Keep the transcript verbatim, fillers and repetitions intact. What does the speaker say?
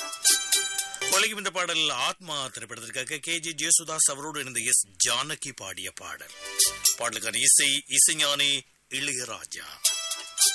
உலகம் இந்த பாடல் ஆத்மா திரைப்படத்திற்காக கே ஜே ஜேசுதாஸ் அவரோடு இருந்த எஸ் ஜானகி பாடிய பாடல். பாடலுக்கான இசை இசைஞானி இளையராஜா.